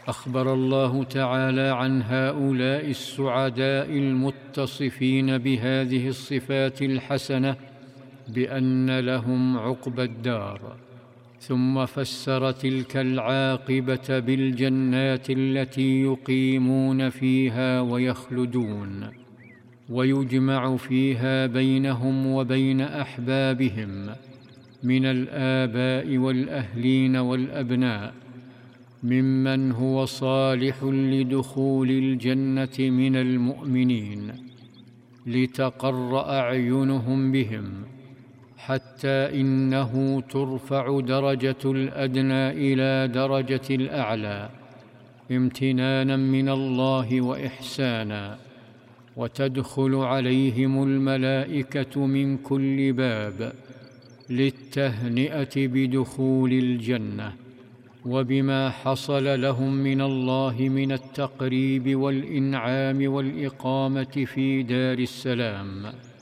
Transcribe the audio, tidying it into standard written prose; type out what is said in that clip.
أخبر الله تعالى عن هؤلاء السعداء المتصفين بهذه الصفات الحسنة بأن لهم عقبى الدار، ثم فسر تلك العاقبة بالجنات التي يقيمون فيها ويخلدون، ويجمع فيها بينهم وبين أحبابهم من الآباء والأهلين والأبناء ممن هو صالح لدخول الجنة من المؤمنين، لتقر أعينهم بهم، حتى إنه ترفع درجة الأدنى إلى درجة الأعلى امتنانا من الله وإحسانا، وتدخل عليهم الملائكة من كل باب للتهنئة بدخول الجنة وبما حصل لهم من الله من التقريب والإنعام والإقامة في دار السلام.